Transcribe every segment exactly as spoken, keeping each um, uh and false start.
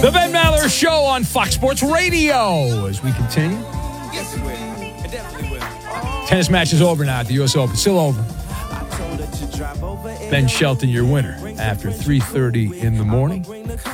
The Ben Maller Show on Fox Sports Radio as we continue. Tennis match is over now at the U S Open. Still over. Ben Shelton, your winner, after three thirty in the morning.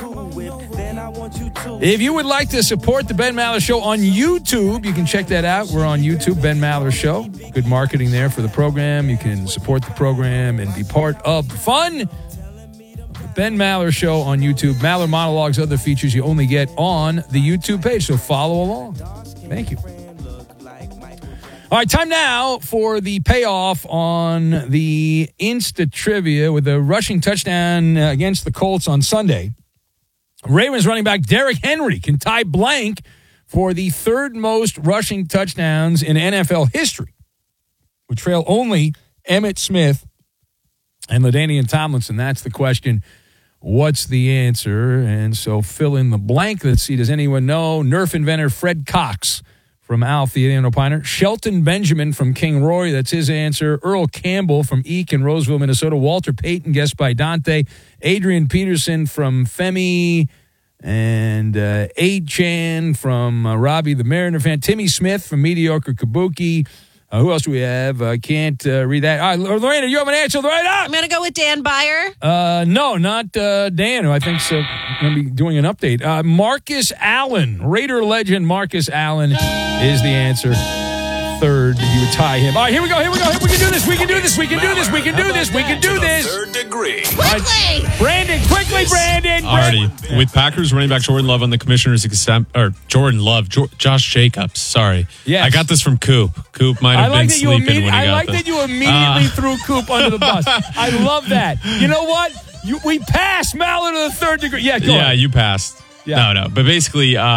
If you would like to support the Ben Maller Show on YouTube, you can check that out. We're on YouTube, Ben Maller Show. Good marketing there for the program. You can support the program and be part of the fun. The Ben Maller Show on YouTube. Maller monologues, other features you only get on the YouTube page, so follow along. Thank you. All right, time now for the payoff on the Insta Trivia with a rushing touchdown against the Colts on Sunday. Ravens running back Derrick Henry can tie blank for the third most rushing touchdowns in N F L history, would trail only Emmitt Smith and LaDainian Tomlinson. That's the question. What's the answer? And so fill in the blank. Let's see, does anyone know? Nerf inventor Fred Cox from Alf, the Indiana Opiner. Shelton Benjamin from King Roy, that's his answer. Earl Campbell from Eek in Roseville, Minnesota. Walter Payton, guessed by Dante. Adrian Peterson from Femi. And uh, Aid Chan from uh, Robbie the Mariner fan. Timmy Smith from Mediocre Kabuki. Uh, who else do we have? I uh, can't uh, read that. All right, Lorena, you have an answer right up. I'm going to go with Dan Byer. Uh, no, not uh, Dan, who I think is uh, going to be doing an update. Uh, Marcus Allen, Raider legend Marcus Allen is the answer. Third, you would tie him. All right, here we go, here we go. We can do this, we can do this, we can do this, we can do this, we can do this. Third degree. Quickly! Brandon, quickly, Brandon. Already. With Packers running back Jordan Love on the commissioner's exam, or Jordan Love, jo- Josh Jacobs, sorry. Yes. I got this from Coop. Coop might have I like been that you sleeping immedi- when he I got like this. that you immediately Uh, threw Coop under the bus. I love that. You know what? You, we passed Mallard to the third degree. Yeah, go Yeah, on. you passed. Yeah. No, no. But basically, uh,